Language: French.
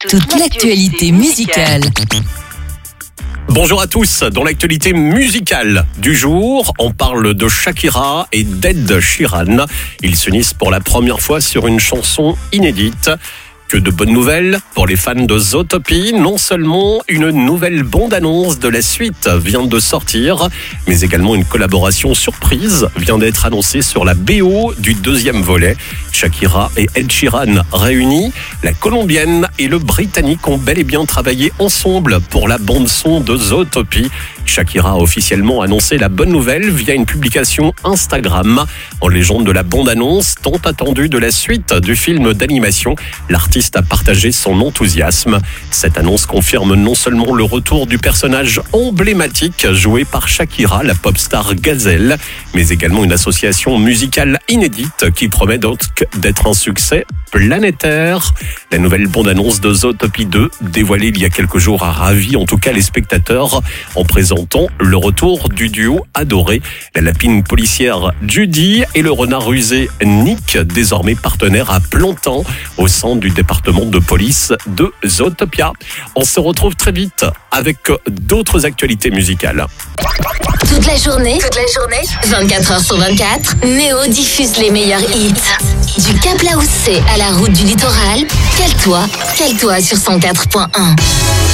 Toute l'actualité musicale. Bonjour à tous, dans l'actualité musicale du jour, on parle de Shakira et d'Ed Sheeran. Ils s'unissent pour la première fois sur une chanson inédite. Que de bonnes nouvelles pour les fans de Zootopie. Non seulement une nouvelle bande-annonce de la suite vient de sortir, mais également une collaboration surprise vient d'être annoncée sur la BO du deuxième volet. Shakira et Ed Sheeran réunis, la Colombienne et le Britannique ont bel et bien travaillé ensemble pour la bande-son de Zootopie. Shakira a officiellement annoncé la bonne nouvelle via une publication Instagram. En légende de la bande-annonce tant attendue de la suite du film d'animation, l'artiste a partagé son enthousiasme. Cette annonce confirme non seulement le retour du personnage emblématique joué par Shakira, la pop star Gazelle, mais également une association musicale inédite qui promet donc d'être un succès planétaire. La nouvelle bande-annonce de Zootopie 2, dévoilée il y a quelques jours, a ravi en tout cas les spectateurs en présentant le retour du duo adoré, la lapine policière Judy et le renard rusé Nick, désormais partenaire à plein temps au sein du département de police de Zootopia. On se retrouve très vite avec d'autres actualités musicales. Toute la journée, 24 heures sur 24, Néo diffuse les meilleurs hits. Du Cap Laoussé à la route du littoral, cale-toi sur 104.1.